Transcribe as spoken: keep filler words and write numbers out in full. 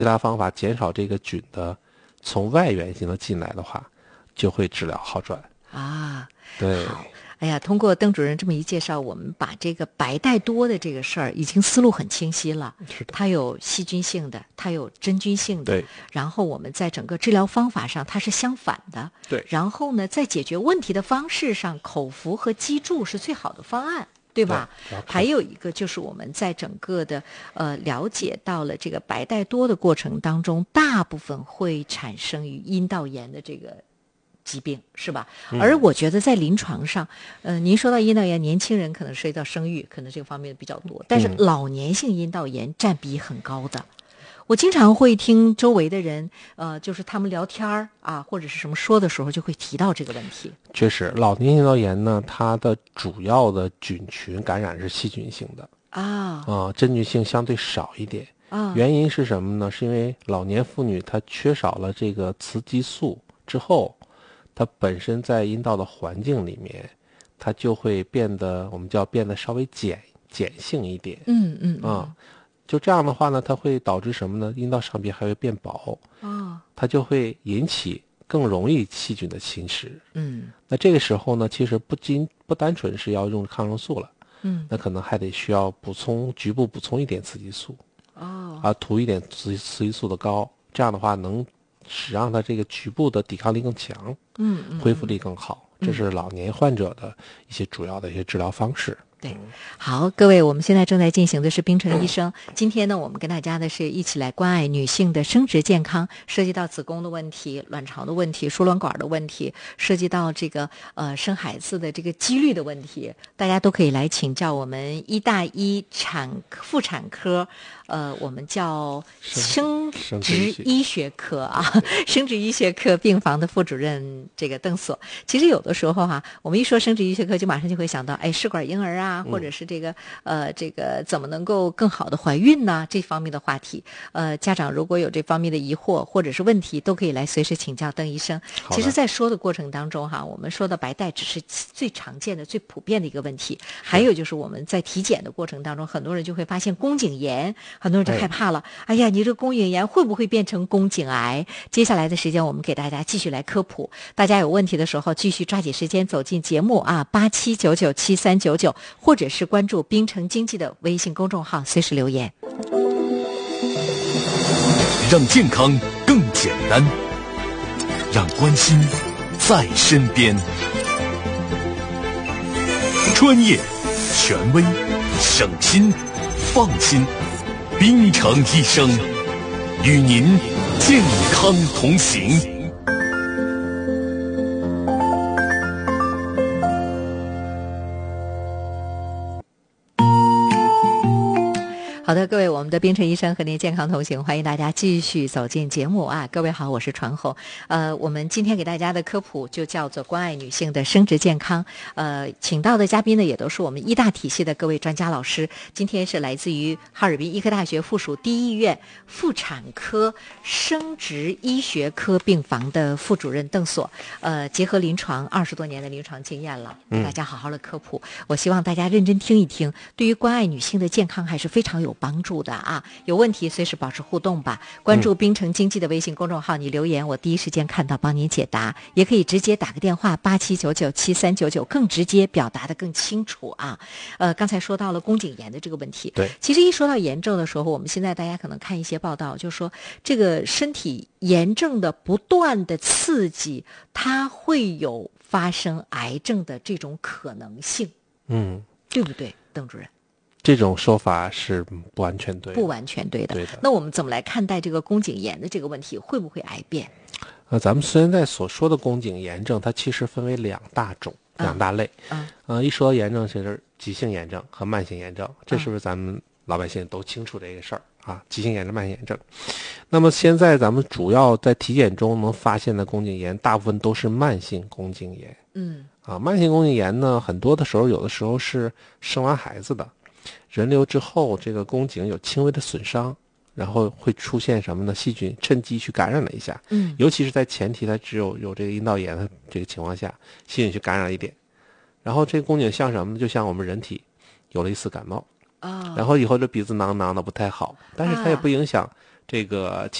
其他方法减少这个菌的从外源性的进来的话，就会治疗好转啊。 对， 好，哎呀，通过邓主任这么一介绍，我们把这个白带多的这个事儿已经思路很清晰了。 是的， 它有细菌性的，它有真菌性的。 对， 然后我们在整个治疗方法上它是相反的。 对。 然后呢，在解决问题的方式上，口服和肌注是最好的方案。对吧？ 对， 还有一个就是我们在整个的呃了解到了这个白带多的过程当中，大部分会产生于阴道炎的这个疾病，是吧？ 嗯、 而我觉得在临床上，呃，您说到阴道炎，年轻人可能涉及到生育，可能这个方面比较多，但是老年性阴道炎占比很高的。我经常会听周围的人，呃，就是他们聊天儿啊，或者是什么说的时候，就会提到这个问题。 确实，老年阴道炎呢，它的主要的菌群感染是细菌性的啊啊、呃，真菌性相对少一点啊。 原因是什么呢？是因为老年妇女她缺少了这个雌激素之后，她本身在阴道的环境里面，它就会变得我们叫变得稍微碱碱性一点。 嗯嗯啊。嗯就这样的话呢，它会导致什么呢？阴道上壁还会变薄， 哦， 它就会引起更容易细菌的侵蚀。 嗯， 那这个时候呢，其实不仅不单纯是要用抗生素了， 嗯， 那可能还得需要补充局部补充一点雌激素， 哦， 啊，涂一点雌雌激素的膏，这样的话能使让它这个局部的抵抗力更强， 嗯嗯， 恢复力更好。这是老年患者的一些主要的一些治疗方式。 对，好，各位，我们现在正在进行的是冰城医生。今天呢，我们跟大家的是一起来关爱女性的生殖健康，涉及到子宫的问题、卵巢的问题、输卵管的问题，涉及到这个呃生孩子的这个几率的问题，大家都可以来请教我们医大医产妇产科，呃，我们叫生殖医学科啊，生殖医学科病房的副主任这个邓所。其实有的时候哈、啊，我们一说生殖医学科，就马上就会想到，哎，试管婴儿啊。或者是这个呃，这个怎么能够更好的怀孕呢？这方面的话题，呃，家长如果有这方面的疑惑或者是问题，都可以来随时请教邓医生。其实，在说的过程当中哈，我们说的白带只是最常见的、最普遍的一个问题。还有就是我们在体检的过程当中，很多人就会发现宫颈炎，很多人就害怕了。哎, 哎呀，你这宫颈炎会不会变成宫颈癌？接下来的时间，我们给大家继续来科普。大家有问题的时候，继续抓紧时间走进节目啊，八七九九七三九九。或者是关注冰城经济的微信公众号，随时留言。 让健康更简单，让关心在身边。专业、权威、省心、放心，冰城医生与您健康同行。 好的，各位，我们的冰城医生和您健康同行，欢迎大家继续走进节目啊！各位好，我是传红。呃，我们今天给大家的科普就叫做关爱女性的生殖健康。呃，请到的嘉宾呢，也都是我们医大体系的各位专家老师。今天是来自于哈尔滨医科大学附属第一医院妇产科生殖医学科病房的副主任邓所。呃，结合临床二十多年的临床经验了，给大家好好的科普。嗯、我希望大家认真听一听，对于关爱女性的健康还是非常有帮助的啊！有问题随时保持互动吧，关注冰城经济的微信公众号，你留言我第一时间看到，帮您解答。也可以直接打个电话八七九九七三九九，更直接，表达的更清楚啊。呃，刚才说到了宫颈炎的这个问题， 对， 其实一说到炎症的时候，我们现在大家可能看一些报道，就是说这个身体炎症的不断的刺激，它会有发生癌症的这种可能性， 嗯， 对不对，邓主任？ 这种说法是不完全对的， 不完全对的。 对的。 那我们怎么来看待这个宫颈炎的这个问题？会不会癌变？ 呃，咱们现在所说的宫颈炎症，它其实分为两大种、嗯、两大类。嗯。呃，一说到炎症，其实急性炎症和慢性炎症，这是不是咱们老百姓都清楚这个事儿啊？急性炎症、慢性炎症。那么现在咱们主要在体检中能发现的宫颈炎，大部分都是慢性宫颈炎。 嗯。 啊，慢性宫颈炎呢，很多的时候，有的时候是生完孩子的。人流之后，这个宫颈有轻微的损伤，然后会出现什么呢？细菌趁机去感染了一下， 嗯， 尤其是在前提它只有有这个阴道炎的这个情况下，细菌去感染了一点，然后这个宫颈像什么呢？就像我们人体有了一次感冒， 啊、哦， 然后以后这鼻子囊囊的不太好，但是它也不影响这个